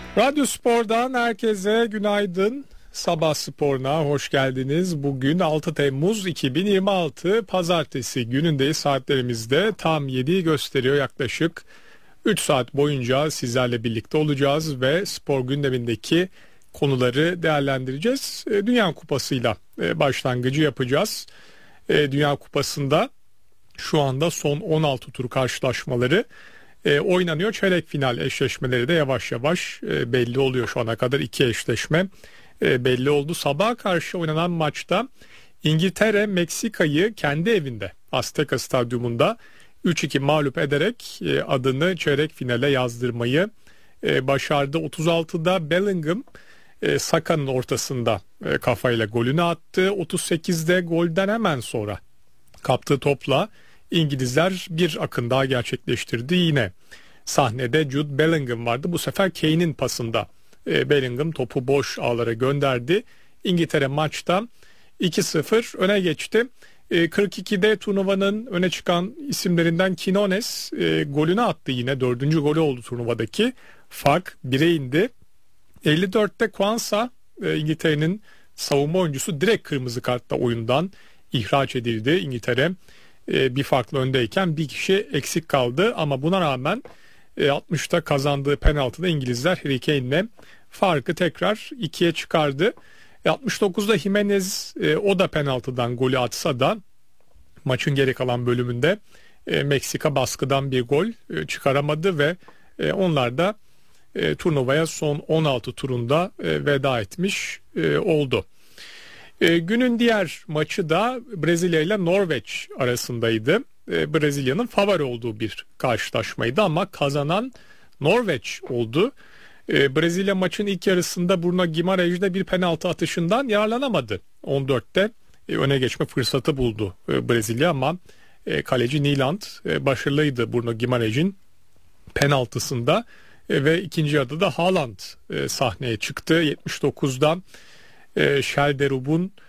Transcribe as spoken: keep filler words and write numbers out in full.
Radyo Spor'dan herkese günaydın. Sabah Spor'una hoş geldiniz. Bugün altı Temmuz iki bin yirmi altı Pazartesi günündeyiz. Saatlerimizde tam yediyi gösteriyor. Yaklaşık üç saat boyunca sizlerle birlikte olacağız ve spor gündemindeki konuları değerlendireceğiz. Dünya Kupası'yla başlangıcı yapacağız. Dünya Kupası'nda şu anda son on altı tur karşılaşmaları E, oynanıyor. Çeyrek final eşleşmeleri de yavaş yavaş e, belli oluyor. Şu ana kadar iki eşleşme e, belli oldu. Sabaha karşı oynanan maçta İngiltere Meksika'yı kendi evinde Azteca Stadyumunda üç iki mağlup ederek e, adını çeyrek finale yazdırmayı e, başardı. otuz altıda Bellingham e, Saka'nın ortasında e, kafayla golünü attı. otuz sekizde golden hemen sonra kaptığı topla İngilizler bir akın daha gerçekleştirdi. Yine sahnede Jude Bellingham vardı. Bu sefer Kane'in pasında e, Bellingham topu boş ağlara gönderdi. İngiltere maçta iki sıfır öne geçti. E, kırk ikide turnuvanın öne çıkan isimlerinden Quinones e, golünü attı yine. Dördüncü golü oldu turnuvadaki. Fark bire indi. elli dörtte Kwanza e, İngiltere'nin savunma oyuncusu direkt kırmızı kartla oyundan ihraç edildi. İngiltere bir farklı öndeyken bir kişi eksik kaldı ama buna rağmen altmışta kazandığı penaltıda İngilizler Harry Kane'le farkı tekrar ikiye çıkardı. altmış dokuzda Jimenez o da penaltıdan golü atsa da maçın geri kalan bölümünde Meksika baskıdan bir gol çıkaramadı ve onlar da turnuvaya son on altı turunda veda etmiş oldu. E, günün diğer maçı da Brezilya ile Norveç arasındaydı. E, Brezilya'nın favori olduğu bir karşılaşmaydı ama kazanan Norveç oldu. E, Brezilya maçın ilk yarısında Bruno Guimarães'de bir penaltı atışından yararlanamadı. on dörtte e, öne geçme fırsatı buldu e, Brezilya ama e, kaleci Nyland e, başarılıydı Bruno Guimarães'in penaltısında e, ve ikinci yarıda da Haaland e, sahneye çıktı. yetmiş dokuzda E, Şelderub'un